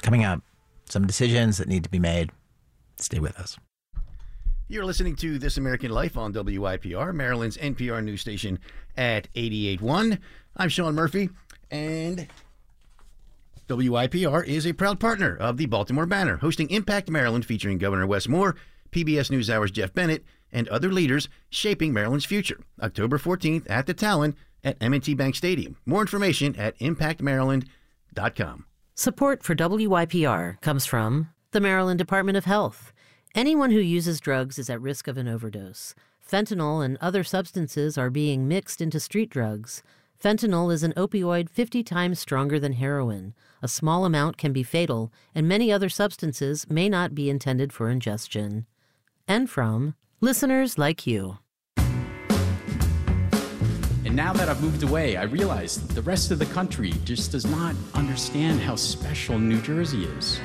Coming up, some decisions that need to be made. Stay with us. You're listening to This American Life on WYPR, Maryland's NPR news station at 88.1. I'm Sean Murphy, and WYPR is a proud partner of the Baltimore Banner, hosting Impact Maryland featuring Governor Wes Moore, PBS NewsHour's Jeff Bennett, and other leaders shaping Maryland's future. October 14th at the Talon at M&T Bank Stadium. More information at impactmaryland.com. Support for WYPR comes from the Maryland Department of Health. Anyone who uses drugs is at risk of an overdose. Fentanyl and other substances are being mixed into street drugs. Fentanyl is an opioid 50 times stronger than heroin. A small amount can be fatal, and many other substances may not be intended for ingestion. And from listeners like you. And now that I've moved away, I realize that the rest of the country just does not understand how special New Jersey is.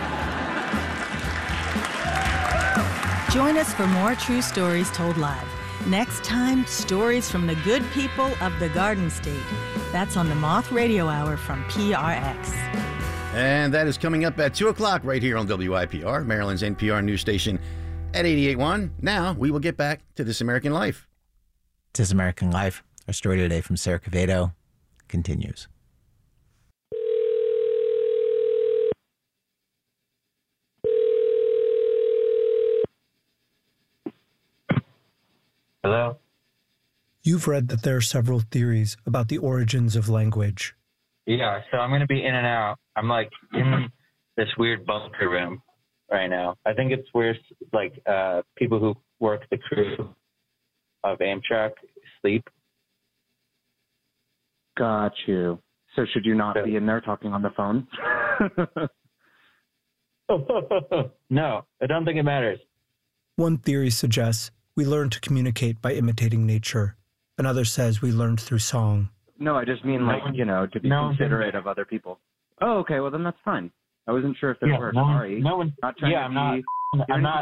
Join us for more true stories told live. Next time, stories from the good people of the Garden State. That's on the Moth Radio Hour from PRX. And that is coming up at 2 o'clock right here on WIPR, Maryland's NPR news station at 88.1. Now we will get back to This American Life. This American Life. Our story today from Sarah Cavedo continues. Hello? You've read that there are several theories about the origins of language. Yeah, so I'm going to be in and out. I'm like in this weird bunker room right now. I think it's where like people who work the crew of Amtrak sleep. Got you. So should you not be in there talking on the phone? No, I don't think it matters. One theory suggests we learn to communicate by imitating nature. Another says we learned through song. No, I just mean like, to be considerate of other people. Oh, okay, well then that's fine. I wasn't sure if there were. Sorry. No one. Not trying to I'm not